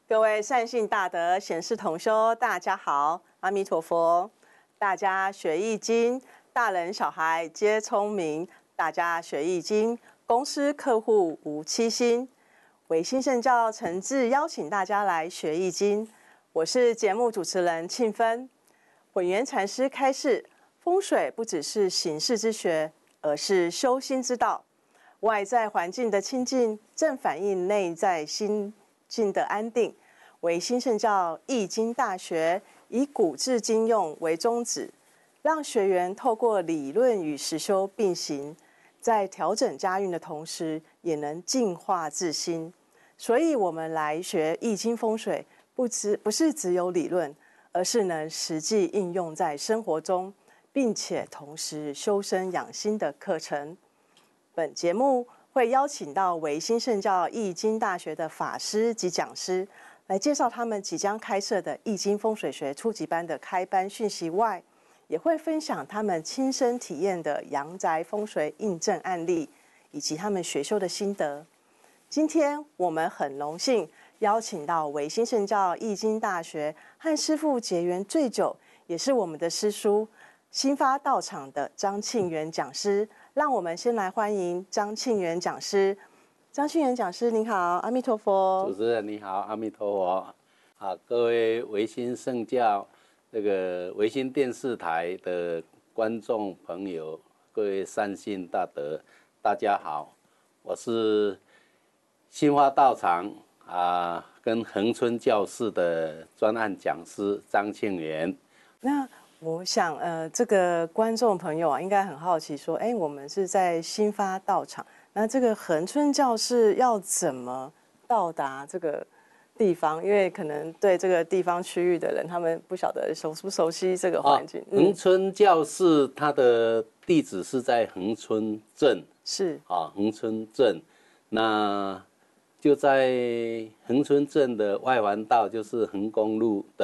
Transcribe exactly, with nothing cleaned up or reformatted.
各位善信大德、显示同修，大家好，阿弥陀佛。大家学易经，大人小孩皆聪明。大家学易经，公司客户无欺心。唯心圣教诚挚邀请大家来学易经。我是节目主持人庆芬。本源禅师开示，风水不只是形式之学，而是修心之道。外在环境的清净，正反映内在心境的安定。唯心圣教易经大学以古至今用为宗旨，让学员透过理论与实修并行，在调整家运的同时，也能净化自心。所以，我们来学易经风水，不只不是只有理论，而是能实际应用在生活中，并且同时修身养心的课程。本节目会邀请到唯心圣教易经大学的法师及讲师，来介绍他们即将开设的易经风水学初级班的开班讯息外，也会分享他们亲身体验的阳宅风水印证案例，以及他们学修的心得。今天我们很荣幸邀请到唯心圣教易经大学和师父结缘最久，也是我们的师叔新发道场的张庆元讲师。让我们先来欢迎张庆元讲师。张庆元讲师您好，阿弥陀佛。 主持人你好，阿弥陀佛。啊，各位唯心圣教这个唯心电视台的观众朋友，各位善信大德，大家好，我是新花道场啊跟恒春教室的专案讲师张庆元。 那我想，呃，这个观众朋友啊，应该很好奇，说，哎，我们是在新发道场，那这个恒春教室要怎么到达这个地方？因为可能对这个地方区域的人，他们不晓得熟不熟悉这个环境。 啊、恒春教室它的地址是在恒春镇， 是啊，恒春镇，那就在恒春镇的外环道，就是恒公路的